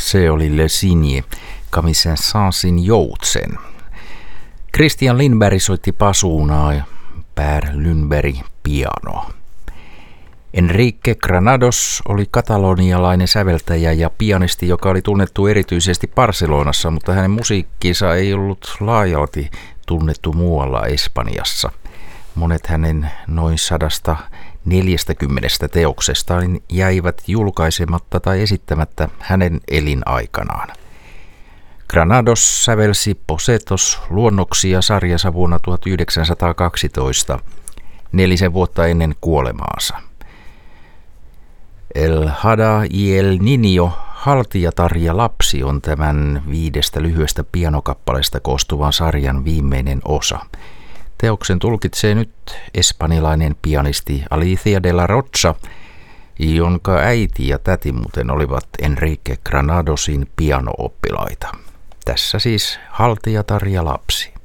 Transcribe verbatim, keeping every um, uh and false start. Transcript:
Se oli Le Cygne, Camille Saint-Saënsin Joutsen. Christian Lindberg soitti pasuunaa ja Per Lundberg pianoa. Enrique Granados oli katalonialainen säveltäjä ja pianisti, joka oli tunnettu erityisesti Barcelonassa, mutta hänen musiikkinsa ei ollut laajalti tunnettu muualla Espanjassa. Monet hänen noin sadasta neljästäkymmenestä teoksestaan jäivät julkaisematta tai esittämättä hänen elinaikanaan. Granados sävelsi Bocetos-luonnoksia sarjassa vuonna tuhatyhdeksänsataakaksitoista, nelisen vuotta ennen kuolemaansa. El Hada y el Niño, haltijatar ja lapsi, on tämän viidestä lyhyestä pianokappaleesta koostuvan sarjan viimeinen osa. Teoksen tulkitsee nyt espanjalainen pianisti Alicia de la Rocha, jonka äiti ja täti muuten olivat Enrique Granadosin piano-oppilaita. Tässä siis haltijatar ja lapsi.